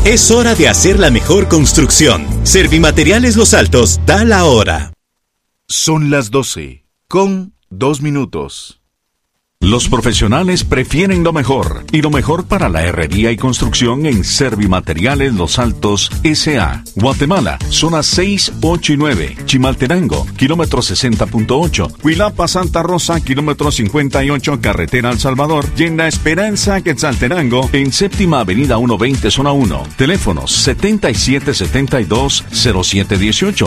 Es hora de hacer la mejor construcción. Servimateriales Los Altos da la hora. Son las 12:02. Los profesionales prefieren lo mejor, y lo mejor para la herrería y construcción en Servimateriales Los Altos S.A. Guatemala, zonas 6, 8 y 9. Chimaltenango, kilómetro 60.8. Cuilapa, Santa Rosa, kilómetro 58, carretera El Salvador. Y en La Esperanza, Quetzaltenango, en Séptima Avenida 120, zona 1. Teléfonos 7772-0718,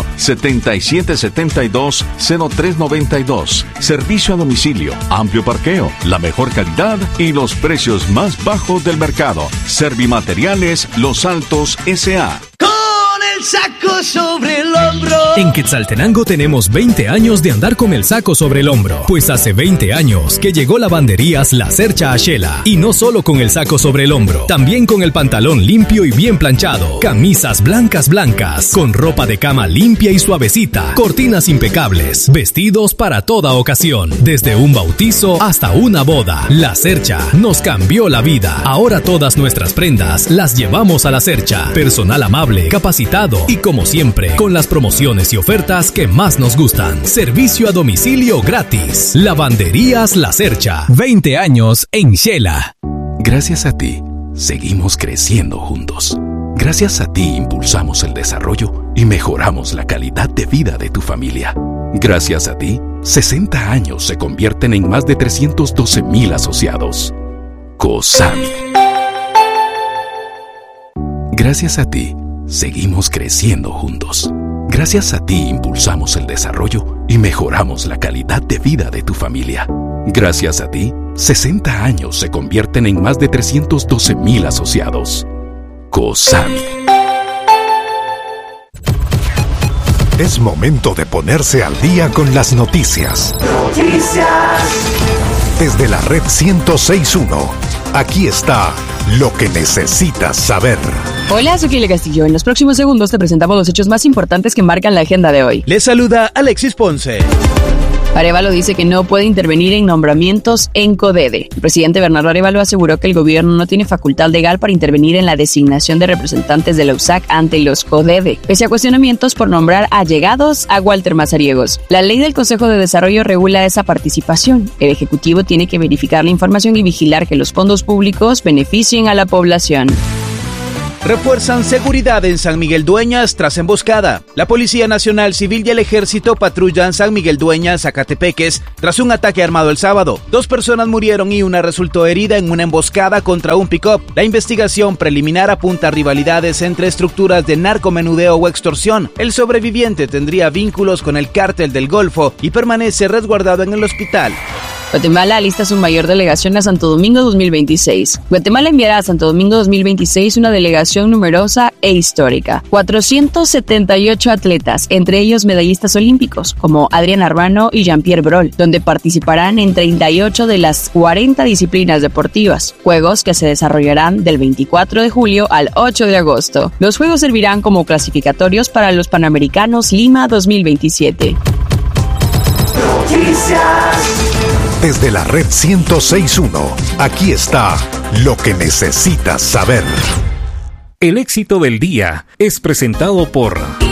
7772-0392. Servicio a domicilio, amplio parqueo, la mejor calidad y los precios más bajos del mercado. Servimateriales Los Altos S.A. El saco sobre el hombro. En Quetzaltenango tenemos 20 años de andar con el saco sobre el hombro. Pues hace 20 años que llegó Lavanderías La Cercha a Xela. Y no solo con el saco sobre el hombro, también con el pantalón limpio y bien planchado. Camisas blancas, con ropa de cama limpia y suavecita. Cortinas impecables. Vestidos para toda ocasión. Desde un bautizo hasta una boda. La Cercha nos cambió la vida. Ahora todas nuestras prendas las llevamos a La Cercha. Personal amable, capacitado y como siempre, con las promociones y ofertas que más nos gustan. Servicio a domicilio gratis. Lavanderías La Cercha. 20 años en Xela. Gracias a ti, seguimos creciendo juntos. Gracias a ti impulsamos el desarrollo y mejoramos la calidad de vida de tu familia. Gracias a ti, 60 años se convierten en más de 312,000 asociados. COSAMI. Gracias a ti, seguimos creciendo juntos. Gracias a ti impulsamos el desarrollo y mejoramos la calidad de vida de tu familia. Gracias a ti, 60 años se convierten en más de 312,000 asociados. COSAMI. Es momento de ponerse al día con las noticias. Desde la red 106.1, aquí está lo que necesitas saber. Hola, soy Kile Castillo. En los próximos segundos te presentamos los hechos más importantes que marcan la agenda de hoy. Les saluda Alexis Ponce. Arévalo dice que no puede intervenir en nombramientos en CODEDE. El presidente Bernardo Arévalo aseguró que el gobierno no tiene facultad legal para intervenir en la designación de representantes de la USAC ante los CODEDE, pese a cuestionamientos por nombrar allegados a Walter Mazariegos. La ley del Consejo de Desarrollo regula esa participación. El Ejecutivo tiene que verificar la información y vigilar que los fondos públicos beneficien a la población. Refuerzan seguridad en San Miguel Dueñas tras emboscada. La Policía Nacional Civil y el Ejército patrullan San Miguel Dueñas, Zacatepeques, tras un ataque armado el sábado. 2 personas murieron y una resultó herida en una emboscada contra un pick-up. La investigación preliminar apunta a rivalidades entre estructuras de narcomenudeo o extorsión. El sobreviviente tendría vínculos con el cártel del Golfo y permanece resguardado en el hospital. Guatemala alista su mayor delegación a Santo Domingo 2026. Guatemala enviará a Santo Domingo 2026 una delegación numerosa e histórica. 478 atletas, entre ellos medallistas olímpicos, como Adrián Arbano y Jean-Pierre Brol, donde participarán en 38 de las 40 disciplinas deportivas. Juegos que se desarrollarán del 24 de julio al 8 de agosto. Los juegos servirán como clasificatorios para los Panamericanos Lima 2027. Desde la red 106.1, aquí está lo que necesitas saber. El éxito del día es presentado por